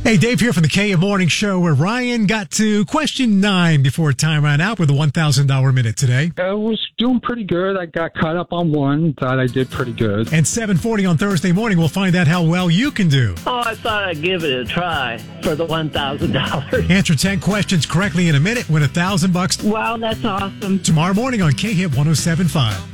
Hey, Dave here from the KM Morning Show, where Ryan got to question 9 before time ran out with a $1,000 minute today. I was doing pretty good. I got caught up on one. Thought I did pretty good. And 7:40 on Thursday morning, we'll find out how well you can do. Oh, I thought I'd give it a try for the $1,000. Answer 10 questions correctly in a minute, win $1,000. Wow, that's awesome. Tomorrow morning on KHIP 107.5.